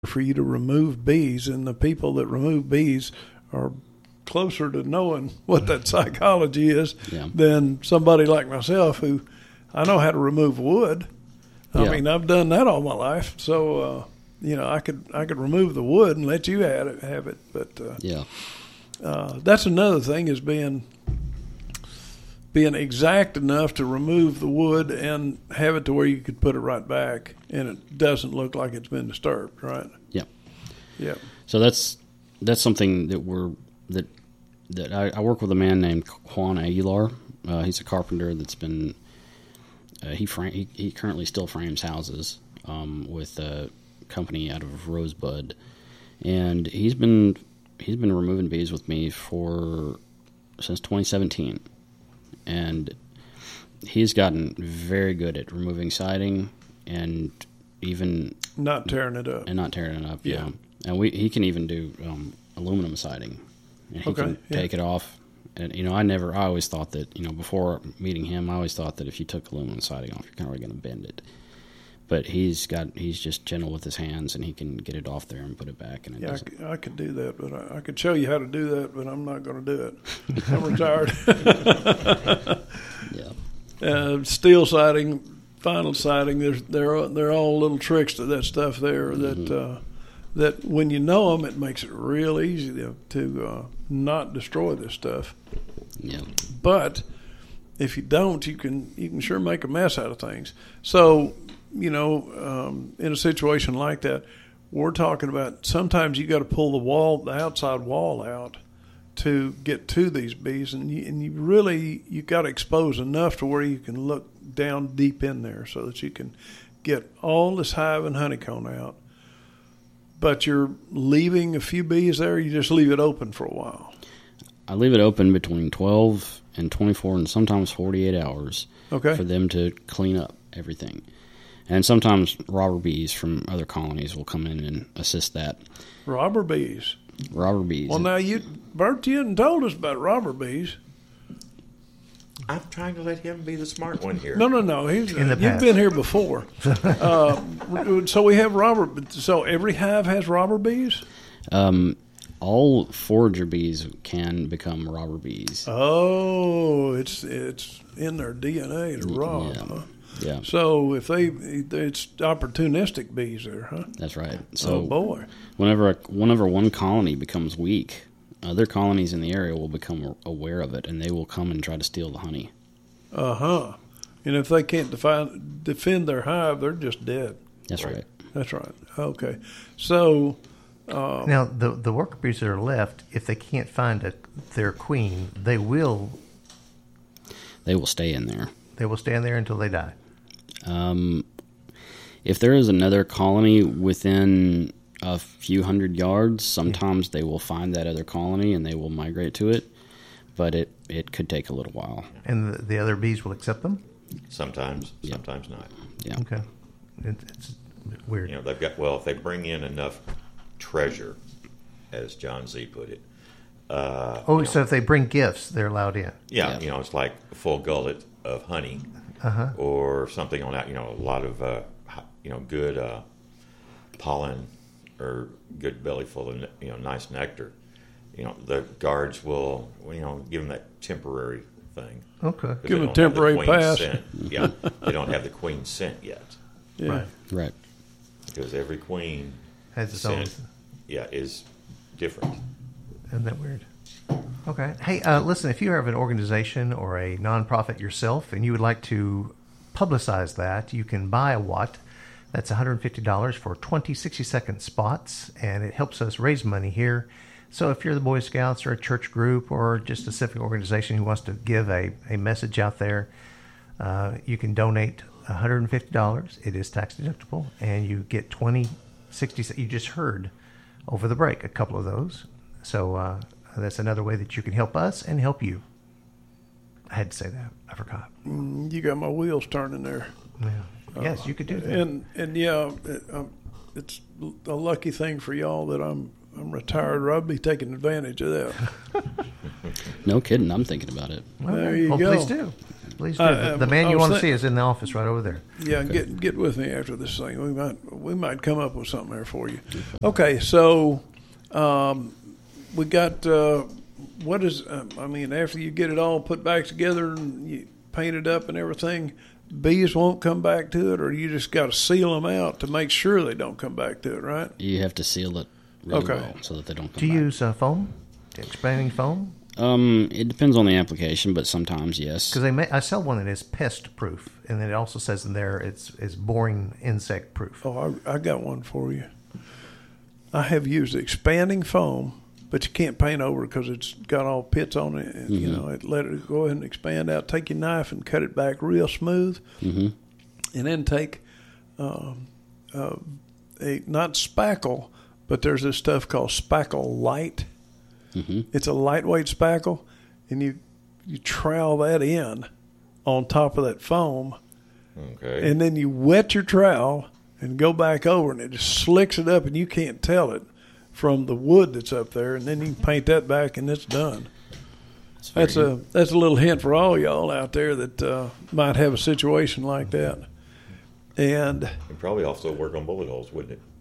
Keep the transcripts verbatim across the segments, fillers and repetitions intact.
for you to remove bees, and the people that remove bees are closer to knowing what that psychology is yeah. than somebody like myself who I know how to remove wood. I yeah. mean, I've done that all my life, so uh, you know I could I could remove the wood and let you have it, have it. But uh, yeah, uh, that's another thing is being being exact enough to remove the wood and have it to where you could put it right back and it doesn't look like it's been disturbed, right? Yeah. Yeah. So that's that's something that we're that that I, I work with a man named Juan Aguilar. Uh, he's a carpenter that's been uh, he, frame, he he currently still frames houses um, with a company out of Rosebud, and he's been he's been removing bees with me for since twenty seventeen. And he's gotten very good at removing siding and even not tearing it up and not tearing it up. Yeah, yeah. And we he can even do um, aluminum siding, and he okay, can yeah. take it off. And you know, I never, I always thought that you know before meeting him, I always thought that if you took aluminum siding off, you're kind of going to bend it. But he's got he's just gentle with his hands, and he can get it off there and put it back. And it yeah, I doesn't. could, I could do that, but I, I could show you how to do that, but I'm not going to do it. I'm retired. yeah. Uh, steel siding, vinyl siding. There's they're they're all little tricks to that stuff there. That Mm-hmm. uh, that when you know them, it makes it real easy to, to uh, not destroy this stuff. Yeah. But if you don't, you can you can sure make a mess out of things. So. You know, um, in a situation like that, we're talking about sometimes you got to pull the wall, the outside wall out to get to these bees, and you, and you really you got to expose enough to where you can look down deep in there so that you can get all this hive and honeycomb out. But you're leaving a few bees there. You just leave it open for a while. I leave it open between twelve and twenty-four, and sometimes forty-eight hours. Okay. For them to clean up everything. And sometimes robber bees from other colonies will come in and assist that. Robber bees. Robber bees. Well, now, you, Bert, you hadn't told us about robber bees. I'm trying to let him be the smart one here. No, no, no. He's, In the you've past. been here before. uh, so we have robber. So every hive has robber bees? Um, all forager bees can become robber bees. Oh, it's it's in their D N A to rob. Yeah. Huh? Yeah, So if they, it's opportunistic bees there, huh? that's right. So Oh boy. whenever a, whenever one colony becomes weak, other colonies in the area will become aware of it, and they will come and try to steal the honey. Uh huh. And if they can't define, defend their hive, they're just dead. That's right. Right. That's right. Okay. So uh, Now, the the worker bees that are left, if they can't find a, their queen, they will They will stay in there. they will stand there until they die. Um, if there is another colony within a few hundred yards, sometimes they will find that other colony and they will migrate to it, but it, it could take a little while. And the, the other bees will accept them? Sometimes, Yeah. sometimes not. Yeah. Okay. It, it's weird. You know, they've got, well, if they bring in enough treasure, as John Z put it. Uh, oh, you so know, if they bring gifts, they're allowed in? yeah, Yeah. you know, it's like a full gullet of honey Uh-huh. or something on that, you know, a lot of, uh, h- you know, good uh, pollen or good belly full of, you know, nice nectar. You know, the guards will, you know, give them that temporary thing. Okay. 'Cause Give they them a don't have the temporary queen pass. scent. Yeah, they don't have the queen scent yet. yeah. Right. Right. Because every queen Has its own. scent, yeah, is different. Isn't that weird? Okay. Hey, uh, listen, if you have an organization or a nonprofit yourself and you would like to publicize that, you can buy a watt. That's one hundred fifty dollars for twenty sixty-second spots, and it helps us raise money here. So if you're the Boy Scouts or a church group or just a civic organization who wants to give a, a message out there, uh, you can donate one hundred fifty dollars. It is tax deductible, and you get twenty sixty. You just heard over the break a couple of those. So uh, that's another way that you can help us and help you. I had to say that. I forgot. Mm, You got my wheels turning there. Yeah. Yes, you could do that. And and yeah, it, um, it's a lucky thing for y'all that I'm I'm retired, or I'd be taking advantage of that. No kidding. I'm thinking about it. Well, there you well, go. please do. Please do. I- the, I- the man I you was want to think- see is in the office right over there. Yeah, get get with me after this thing. We might we might come up with something there for you. Okay, so um, we got uh, what is? Uh, I mean, after you get it all put back together and you paint it up and everything, bees won't come back to it, or you just got to seal them out to make sure they don't come back to it, right? You have to seal it really Okay. well so that they don't come Do you back. use uh, foam? Expanding foam? Um, it depends on the application, but sometimes yes. Because they may, I sell one that is pest proof, and then it also says in there it's it's boring insect proof. Oh, I, I got one for you. I have used expanding foam, but you can't paint over it because it's got all pits on it. And, You know, it let it go ahead and expand out. Take your knife and cut it back real smooth, Mm-hmm. and then take um, uh, a not spackle, but there's this stuff called Spackle Light. Mm-hmm. It's a lightweight spackle, and you you trowel that in on top of that foam, Okay. and then you wet your trowel and go back over, and it just slicks it up, and you can't tell it from the wood that's up there, and then you can paint that back, and it's done. very That's a that's a little hint for all y'all out there that uh, might have a situation like that. And You'd probably also work on bullet holes, wouldn't it?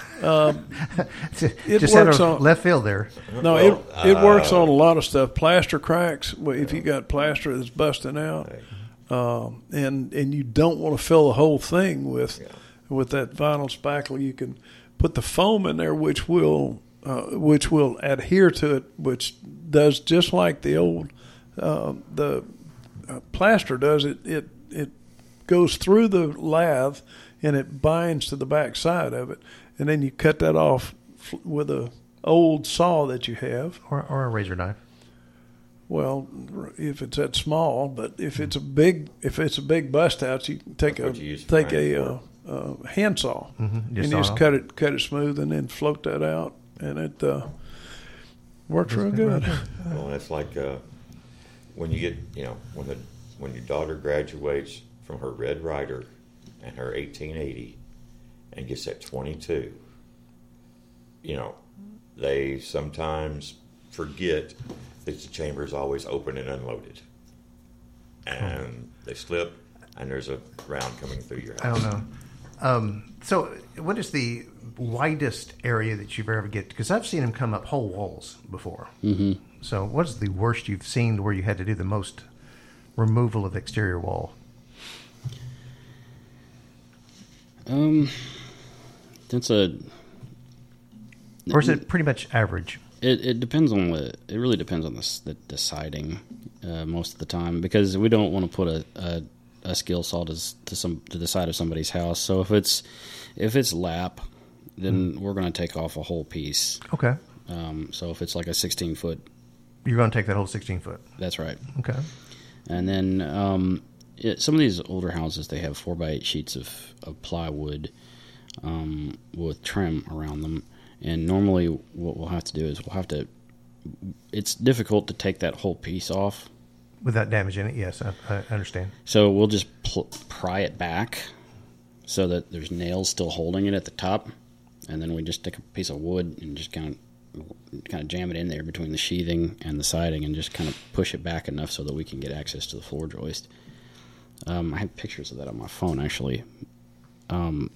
it Just out works of on left field there. no, Well, it it works uh, on a lot of stuff. Plaster cracks, well, if you got plaster that's busting out, um, and and you don't want to fill the whole thing with Yeah. with that vinyl spackle. You can put the foam in there, which will uh, which will adhere to it, which does just like the old uh, the uh, plaster does. It it it goes through the lathe and it binds to the back side of it, and then you cut that off f- with a old saw that you have. Or, or a razor knife. Well, if it's that small, but if it's a big, if it's a big bust out, you can take That's a what you use for take iron a uh, uh, handsaw Mhm, just and you saw just it off. cut it cut it smooth and then float that out, and it uh, works real good. Well, it's like uh, when you get, you know, when the when your daughter graduates from her Red Ryder and her eighteen eighty and gets that twenty-two, you know, they sometimes forget that the chamber is always open and unloaded, and they slip, and there's a round coming through your I house. don't know. Um, so, what is the widest area that you've ever get? Because I've seen them come up whole walls before. Mm-hmm. So, what is the worst you've seen where you had to do the most removal of exterior wall? Um, that's a. Or is it pretty much average? It it depends on what it really depends on the s- the, the siding, uh, most of the time, because we don't want to put a, a, a skill saw to s- to some to the side of somebody's house. So if it's if it's lap, then we're going to take off a whole piece. Okay. Um, so if it's like a sixteen foot, You're going to take that whole sixteen foot. that's right. Okay. And then um, it, some of these older houses, they have four by eight sheets of, of plywood um, with trim around them. And normally what we'll have to do is we'll have to, it's difficult to take that whole piece off. Without damaging it, yes, I, I understand. So we'll just pl- pry it back so that there's nails still holding it at the top. And then we just take a piece of wood and just kind of kind of jam it in there between the sheathing and the siding and just kind of push it back enough so that we can get access to the floor joist. Um, I have pictures of that on my phone, actually. Um,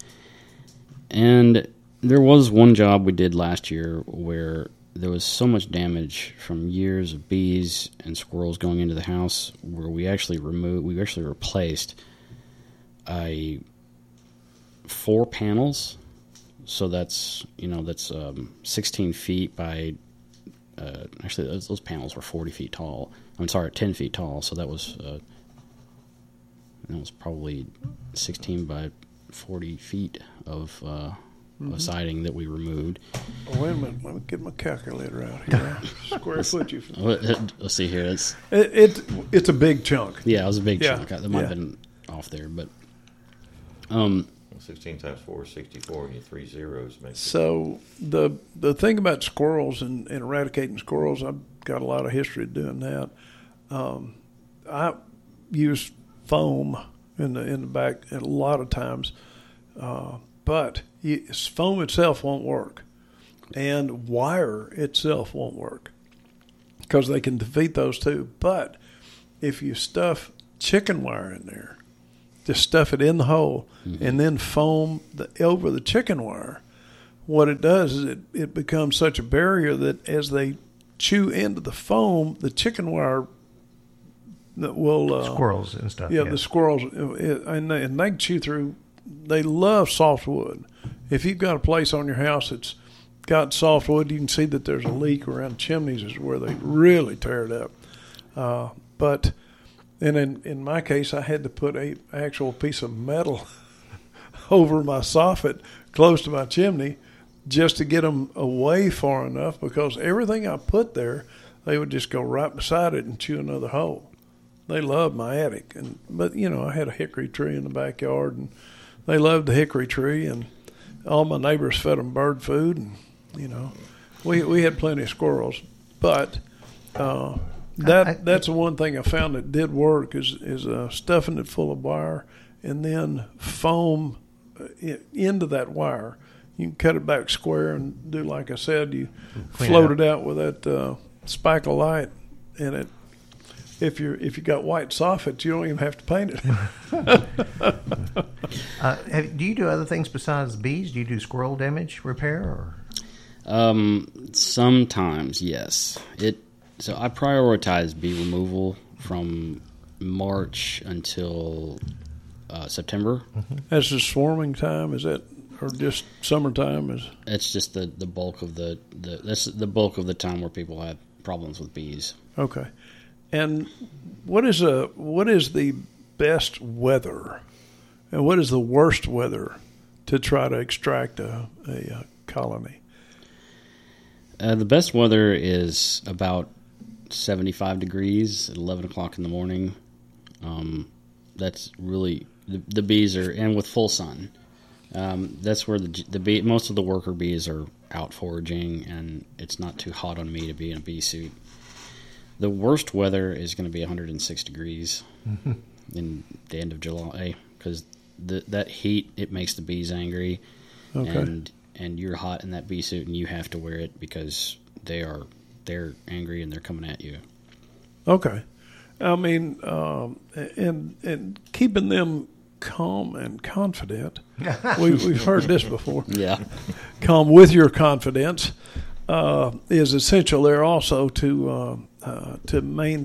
and there was one job we did last year where there was so much damage from years of bees and squirrels going into the house where we actually removed, we actually replaced a four panels. So that's, you know, that's um, sixteen feet by, uh, actually those, those panels were forty feet tall. I'm sorry, ten feet tall. So that was, uh, that was probably sixteen by forty feet of, uh, Mm-hmm. of siding that we removed. Oh, wait a minute, let me get my calculator out here. Square foot you. Let's see here. It's, It, it it's a big chunk. yeah, it was a big Yeah, chunk. That might have yeah. been off there, but um, sixteen times four is sixty-four, and your three zeros makes it. So the the thing about squirrels and, and eradicating squirrels, I've got a lot of history doing that. Um, I use foam in the in the back a lot of times, uh, but you, foam itself won't work, and wire itself won't work because they can defeat those two. But if you stuff chicken wire in there, just stuff it in the hole, mm-hmm. and then foam the, over the chicken wire. What it does is it, it becomes such a barrier that as they chew into the foam, the chicken wire that will uh, squirrels and stuff. Yeah, yeah. the squirrels, it, and, they, and they can chew through. They love softwood. If you've got a place on your house that's got softwood, you can see that there's a leak around chimneys is where they really tear it up. Uh, but and in in my case, I had to put a actual piece of metal over my soffit close to my chimney just to get them away far enough, because everything I put there, they would just go right beside it and chew another hole. They loved my attic, and but you know I had a hickory tree in the backyard, and they loved the hickory tree, and all my neighbors fed them bird food, and you know we we had plenty of squirrels. But uh, that I, I, that's the one thing I found that did work is is uh, stuffing it full of wire and then foam into that wire. You can cut it back square and do like I said. You Clean float it, it out with that uh, spackle light, and it. If you if you got white soffit, you don't even have to paint it. uh, have, do you do other things besides bees? Do you do squirrel damage repair? Or? Um, sometimes, yes. It so I prioritize bee removal from March until uh, September. Mm-hmm. That's the swarming time. Is that or just summertime? Is it's just the, the bulk of the, the that's the bulk of the time where people have problems with bees. Okay. And what is a what is the best weather, and what is the worst weather to try to extract a, a, a colony? Uh, the best weather is about seventy-five degrees at eleven o'clock in the morning. Um, that's really the, the bees are, and with full sun. Um, that's where the the bee, most of the worker bees are out foraging, and it's not too hot on me to be in a bee suit. The worst weather is going to be one hundred six degrees mm-hmm. in the end of July, because that heat, it makes the bees angry, okay. and and you're hot in that bee suit, and you have to wear it because they are they're angry and they're coming at you. Okay, I mean, um, and and keeping them calm and confident. we, we've heard this before. Yeah, calm with your confidence uh, is essential there also to. Uh, Uh, to maintain